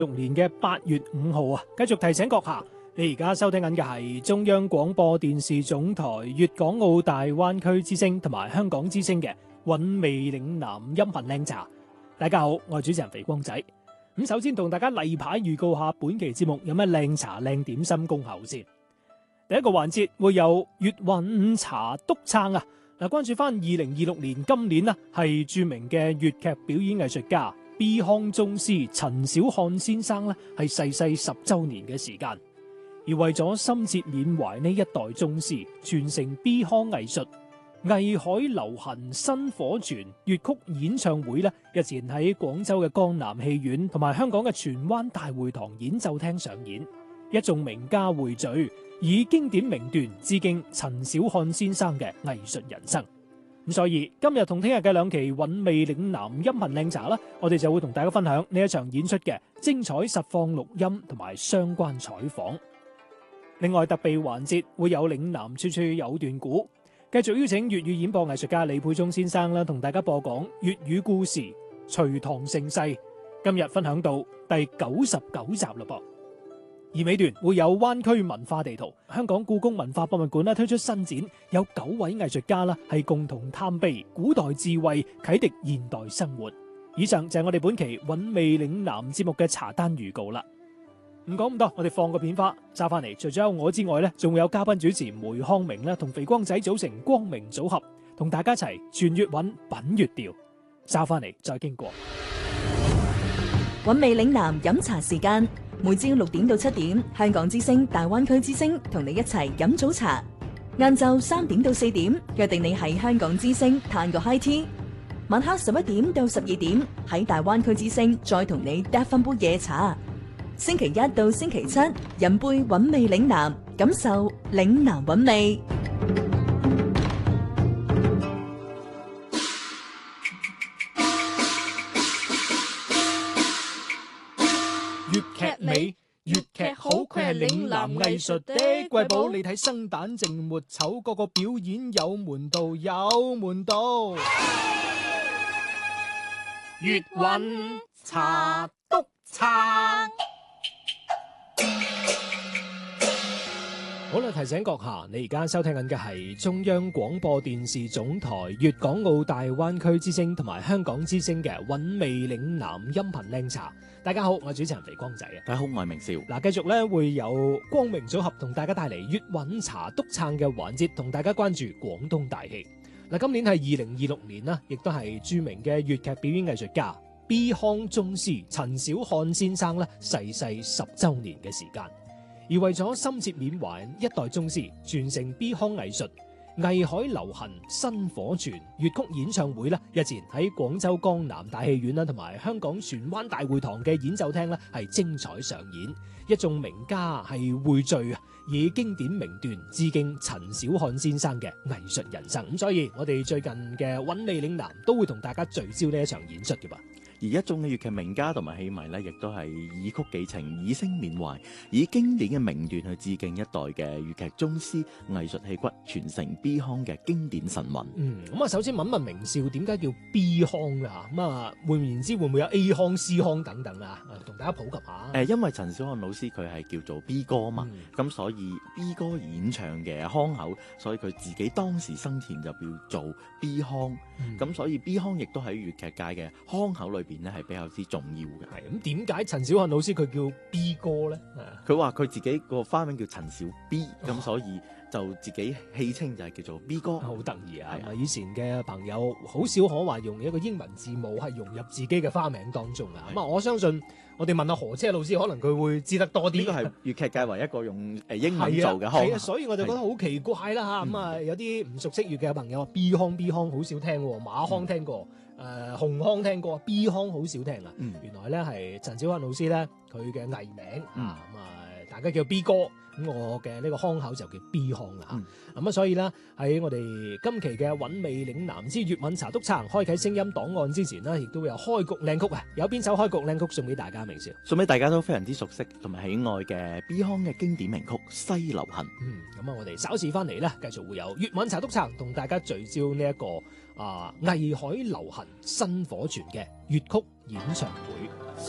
2016年嘅8月5號啊，繼續提醒閣下，你而家收聽緊嘅係中央廣播電視總台粵港澳大灣區之聲同埋香港之聲嘅韻味嶺南音頻靚茶。大家好，我係主持人肥光仔。咁首先同大家例牌預告下本期節目有咩靚茶靚點心恭候先。第一個環節會有粵韻茶督撐啊！嗱，關注翻2026年今年啊，係著名嘅粵劇表演藝術家 B 康宗師陳小漢先生咧，係逝世10週年嘅時間。而為咗深切緬懷呢一代宗師，傳承 B 康藝術，藝海流行薪火傳粵曲演唱會咧，日前喺廣州嘅江南戲院同埋香港嘅荃灣大會堂演奏廳上演，一眾名家匯聚，以經典名段致敬陳小漢先生嘅藝術人生。咁所以今日同聽日嘅兩期韻味嶺南音頻靚茶啦，我哋就會同大家分享呢一場演出嘅精彩實況錄音同埋相關採訪。另外特備環節會有嶺南處處有段古，繼續邀請粵語演播藝術家李沛忠先生啦，同大家播講粵語故事《隋唐盛世》。今日分享到第99集嘞噃。而尾段會有灣區文化地圖，香港故宮文化博物館啦推出新展，有9位藝術家啦係共同探秘古代智慧，啟迪現代生活。以上就係我哋本期韻味嶺南節目嘅茶單預告啦。唔講咁多，我哋放個片花揸翻嚟。除咗有我之外咧，仲會有嘉賓主持梅康明啦，同肥光仔組成光明組合，同大家一齊傳粵韻品粵調。揸翻嚟再經過。 韻味嶺南飲茶時間，每朝6點到7點，香港之聲、大灣區之聲同你一齊飲早茶。晏晝3點到4點，約定你喺香港之聲嘆個 high tea。晚黑11點到12點，喺大灣區之聲再同你嗒翻杯夜茶。星期一到星期七，飲杯韻味嶺南，感受嶺南韻味。 粵劇美，粵劇好，佢係嶺南藝術的瑰寶。你睇生旦淨末丑，個個表演有門道，有門道。粵韻茶督撐。好啦，提醒閣下，你而家收聽緊嘅係中央廣播電視總台粵港澳大灣區之聲同埋香港之聲嘅韻味嶺南音頻靚茶。大家好，我係主持人肥光仔啊。 大家好，我係明少。 嗱，繼續咧會有光明組合同大家帶嚟粵韻茶督撐嘅環節，同大家關注廣東大戲。嗱，今年係2026年啦，亦都係著名嘅粵劇表演藝術家 B 康宗師陳小漢先生咧逝世10週年嘅時間。而為咗深切緬懷一代宗師，傳承 B 康藝術，藝海流行薪火傳粵曲演唱會咧，日前喺廣州江南大戲院啦，同埋香港荃灣大會堂嘅演奏廳咧，係精彩上演，一眾名家係匯聚啊，以經典名段致敬陳小漢先生嘅藝術人生。咁所以我哋最近嘅韻味嶺南都會同大家聚焦呢一場演出嘅噃。 而一眾嘅粵劇名家同埋戲迷呢，亦都係以曲寄情，以聲緬懷，以經典嘅名段去致敬一代嘅粵劇宗師，藝術氣骨傳承 B 康嘅經典神韻。 咁啊，首先問問明少點解叫 B 康㗎？咁啊，換言之會唔會有 A 康、C 康等等啊？同大家普及下。 因為陳小漢老師佢係叫做 B 哥嘛，咁所以 B 哥演唱嘅腔口，所以佢自己當時生前就叫做 B 康。咁所以 B 康亦都喺粵劇界嘅腔口裏邊咧係比較之重要嘅。 係咁，點解陳小漢老師佢叫 B 哥咧？ 佢話佢自己個花名叫陳小 B，咁所以就自己戲稱就係叫做 B 哥。 好得意啊！以前嘅朋友好少可話用一個英文字母係融入自己嘅花名當中啊。咁啊，我相信我哋問下何車老師，可能佢會知得多啲。 呢個係粵劇界唯一一個用英文做嘅腔。 係啊，所以我就覺得好奇怪啦嚇。咁啊，有啲唔熟悉粵劇嘅朋友話 B 康 B 康好少聽喎，馬康聽過。紅康聽過 ，B 康好少聽啊。原來咧係陳小漢老師咧，佢嘅藝名大家叫 B 哥，咁我嘅呢個腔口就叫 B 康啦。咁所以咧喺我哋今期嘅韻味嶺南之粵韻茶督撐開啟聲音檔案之前呢，亦都會有開局靚曲啊！有邊首開局靚曲送俾大家？明少送俾大家都非常之熟悉同埋喜愛嘅 B 康嘅經典名曲《西流行》。 咁我哋稍事翻嚟咧，繼續會有粵韻茶督撐同大家聚焦呢一個藝海流行薪火傳嘅粵曲演唱會。